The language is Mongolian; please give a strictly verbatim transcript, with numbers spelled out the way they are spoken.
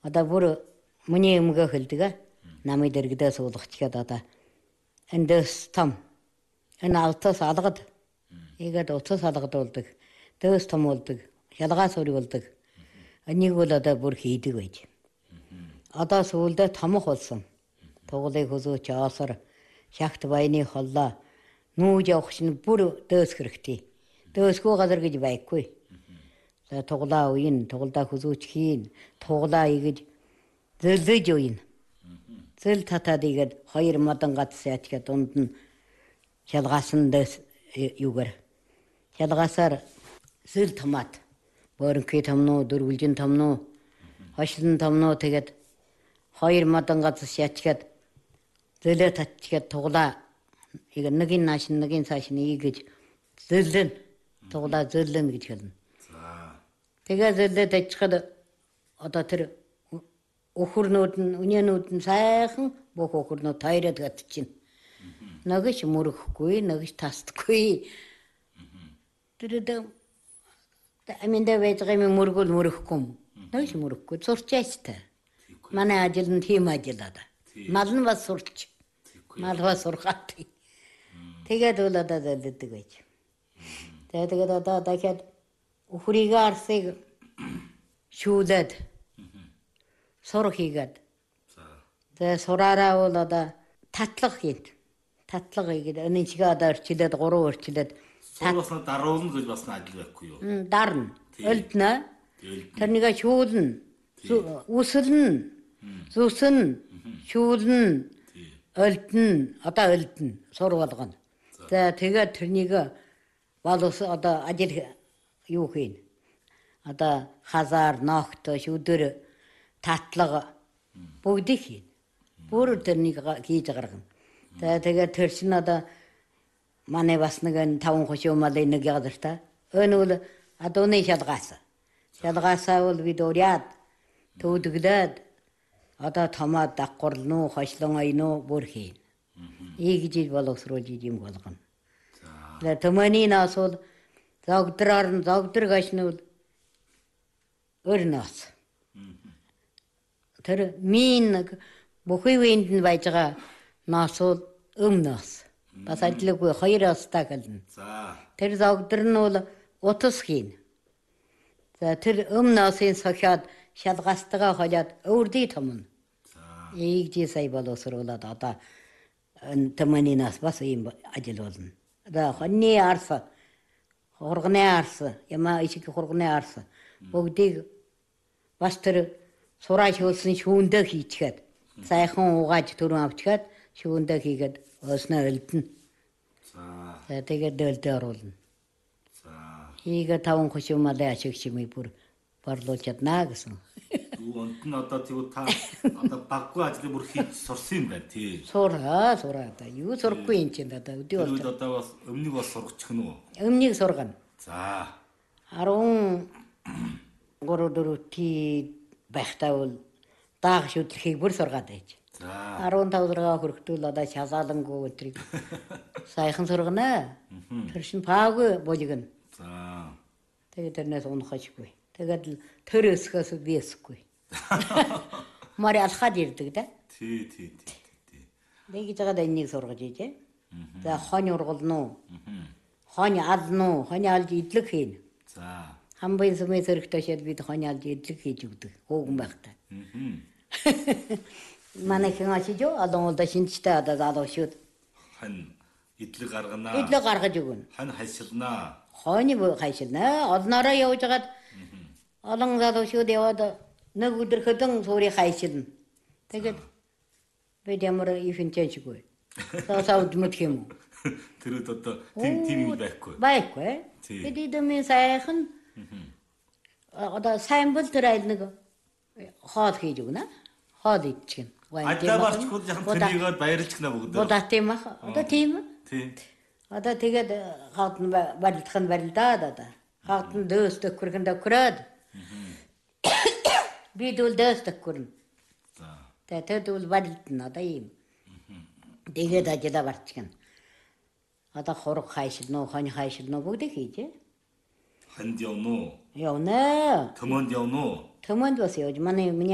Одоо бүр миний өмгөө хөлдөг намайг дэрэгдээ суулгачгээд одоо эндээс том энэ автос алгад игээд утас алгадуулдаг дэс том болдог хялгаа суурь болдог энийг бол одоо бүр хийдэг байж. Одоо сүүлдээ томох болсон. Туглыг хөзөөч аасар шахт баяны холлоо нүүж явах чинь бүр дэс хэрэгтэй. Дэсгүй газар гэж байхгүй. За туглаа уйн, туглаа хөзөөч хийн, туглаа игэж зэлдэж уйн. Зэл татаад игээд хоёр модон гацс ячгаа дунд нь шалгаасан дэс юугар. Шалгаасаар зэл томат. Боринхи томноо, дөрвөлжин томноо, хошлон томноо тэгээд хоёр модон гацс ячгаад зэлээ татчихад туглаа ийг нэгin нааш нэгin цааш нь игэж зэлэн туглаа зэлэн гэж хэлнэ. Тэгээд зэлээ татчихад одоо тэр өхөрнүүд нь үнэнүүд нь сайхан бүх өхөрнүүд тайраад гатчихна. Нэгш мөрөхгүй, нэгш тасдаггүй. Тэр аминда вэжгэмэ мөргөл мөрөхгүй. Нэгш мөрөхгүй сурчаастай. Манай ажил нь тийм ажил аа. Мал нь бас сурч. Мал бас сурхат. Тэгээд бол одоо зэлдэг байж. Тэгээд одоо дахиад өхрийг арсыг шүүлээд сурах хийгээд. Тэгээд сураараа бол одоо татлах хийн. Татлага хийгээд энэ чигээ одоо орчилээд гурван орчилээд сурвасна даруулна гэж бас ажил байхгүй юу? Дарна. Өлднө. Тэрнийг шүүлнэ. Үсэлнэ. Зүснэ. Шүүлнэ. Өлднө. Одоо өлднө. Сур болгоно. За тэгээд тэрнийг боловс одоо ажил юу хийн. Одоо хазаар, ногт, шүдэр, татлага бүгдийг хийн. Бүр тэрнийг хийж гаргана. Тэгээд тэр чинь одоо манай бас нэг таван хошуу малын нэг ядартаа. Өн бол адууны шалгаас. Шалгаасаа бол бид уряад төвдөглөөд одоо томоод даггурлнуу, хошлон айнуу бүр хийн. Ийгж боловсруулж юм болгоно. За төмөний нас бол зогдроор нь зогдөр гашнуул өрнөөс. Тэр мин бүхий үеинд нь байж байгаа нас бол өмнөөс. Бас ажиллаггүй хоёр остаа гэлнэ. За. Тэр зогдөр нь бол утас хийн. За тэр өмнөөсийн сохиод шалгаастайгаа холиод өвөрдий томно. За. Ийгж сая боловсруулаад одоо төмөний нас бас ийм ажил болно. Одоо хоньны арс, хурганы арс, яма ичиг хурганы арс бүгдийг бас тэр сураач хөлсөн шүүндээ хийчихэд сайхан угааж төрөн авчихэд шүүндээ хийгээд өснө өлдөн. За. Тэгээд дөлдөө оруулна. За. Ийгээ таван хошуу малын ашиг чимээ бүр борлуулж чаднаа гэсэн. Үүнд нь одоо тэгвэл та одоо баггүй ажлыг бүр хийж сурсан юм байна тий. Сураа, сураа одоо юу сурахгүй юм чинь одоо өдөө бол. Тэгвэл одоо бас өмнөг бас сургачих нь уу? Өмнөг сургана. За. арван гурав дөрөв тий байхтаа бол даах шүтлэхийг бүр сургаад байж. За. арван тав зургаа хүрэхтүүл одоо шазаалангүй өдрийг сайхан сургана. Тэр шин паагүй болгоно. За. Тэгээд тэрнээс унахашгүй. Тэгээд тэр өсгөөс би өсөхгүй. Мари алхаад ирдэг да. Тий, тий, тий, тий. Нэг жагаад энийг сургаж ийжээ. За хонь ургална уу? Хонь ална уу? Хонь алж идлэг хийн. За. Хамбын сүмээ зэрэгтэйшээд бид хонь алж идлэг хийж өгдөг. Хөөгөн байхтай. Манай хэн ашижоо одоо удаа шинжтэй одоо залуу шүүд. Хань идлэг гаргана. Идлэг гаргаж өгнө. Хань хайшилнаа. Хонь хайшилнаа. Олноороо явж хагаад олон залуу шүүд яваад нэг өдөр хөдөн суурийг хайшилна. Тэгээд бид ямар ифэнчээшгүй. Саусаад мэдх юм уу? Тэрүүд одоо тийм тийм юм байхгүй. Байхгүй. Бид идэмээ сайхан одоо сайн бол тэр айл нэг хоол хийж өгнө. Хоол идчихнэ. Ажлаа барчгүй яхан тэрийгээд баярлж гэнэ бүгд. Удаа тийм ах. Одоо тийм. Тийм. Одоо тэгээд хаад нь барилдах нь барилдаад одоо. Хаад нь дөс төгөрхөн төгрөөд. Бид үл дөс төгөрнө. За. Тэгээд үл барилдана одоо ийм. Тэгээд ажлаа барчихна. Одоо хург хайшилноо, хонь хайшилноо бүгдийг хийжээ. Ханд явна уу? Явна. Төмөнд явна уу? Төмөнд бас явж манай